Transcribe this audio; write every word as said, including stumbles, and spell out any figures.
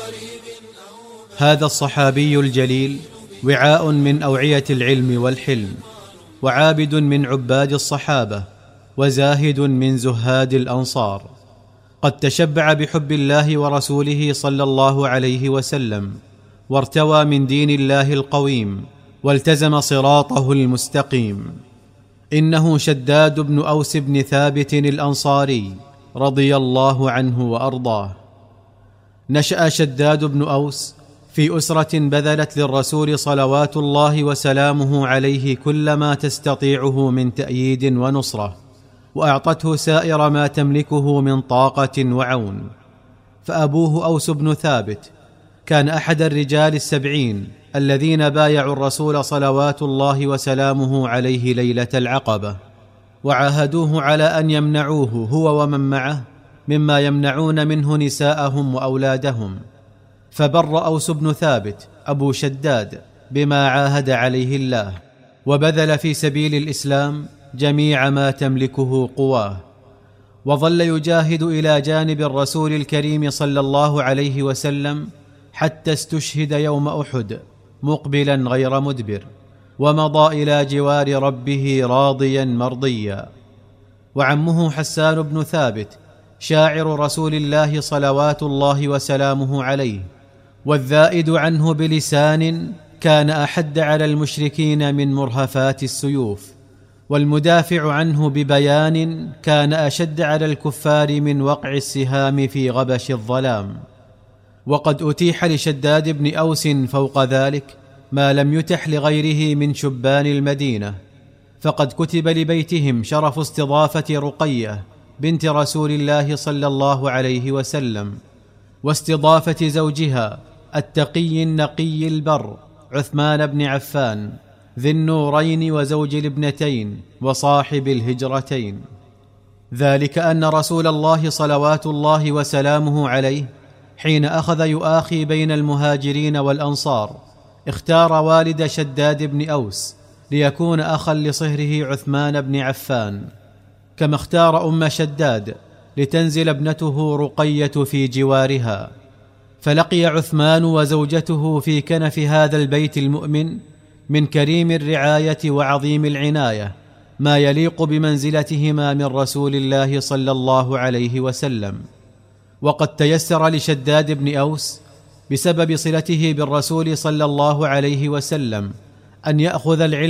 هذا الصحابي الجليل وعاء من أوعية العلم والحلم، وعابد من عباد الصحابة، وزاهد من زهاد الأنصار. قد تشبع بحب الله ورسوله صلى الله عليه وسلم، وارتوى من دين الله القويم، والتزم صراطه المستقيم. إنه شداد بن أوس بن ثابت الأنصاري رضي الله عنه وأرضاه. نشأ شداد بن أوس في أسرة بذلت للرسول صلوات الله وسلامه عليه كل ما تستطيعه من تأييد ونصرة، وأعطته سائر ما تملكه من طاقة وعون. فأبوه أوس بن ثابت كان أحد الرجال السبعين الذين بايعوا الرسول صلوات الله وسلامه عليه ليلة العقبة، وعاهدوه على أن يمنعوه هو ومن معه مما يمنعون منه نساءهم وأولادهم. فبر أوس بن ثابت أبو شداد بما عاهد عليه الله، وبذل في سبيل الإسلام جميع ما تملكه قواه، وظل يجاهد إلى جانب الرسول الكريم صلى الله عليه وسلم حتى استشهد يوم أحد مقبلا غير مدبر، ومضى إلى جوار ربه راضيا مرضيا. وعمه حسان بن ثابت شاعر رسول الله صلوات الله وسلامه عليه، والذائد عنه بلسان كان أحد على المشركين من مرهفات السيوف، والمدافع عنه ببيان كان أشد على الكفار من وقع السهام في غبش الظلام. وقد أتيح لشداد بن أوس فوق ذلك ما لم يتح لغيره من شبان المدينة، فقد كتب لبيتهم شرف استضافة رقية بنت رسول الله صلى الله عليه وسلم، واستضافة زوجها التقي النقي البر عثمان بن عفان ذي النورين وزوج الابنتين وصاحب الهجرتين. ذلك أن رسول الله صلوات الله وسلامه عليه حين أخذ يؤاخي بين المهاجرين والأنصار اختار والد شداد بن أوس ليكون أخا لصهره عثمان بن عفان، كما اختار أم شداد لتنزل ابنته رقية في جوارها. فلقي عثمان وزوجته في كنف هذا البيت المؤمن من كريم الرعاية وعظيم العناية ما يليق بمنزلتهما من رسول الله صلى الله عليه وسلم. وقد تيسر لشداد بن أوس بسبب صلته بالرسول صلى الله عليه وسلم أن يأخذ العلم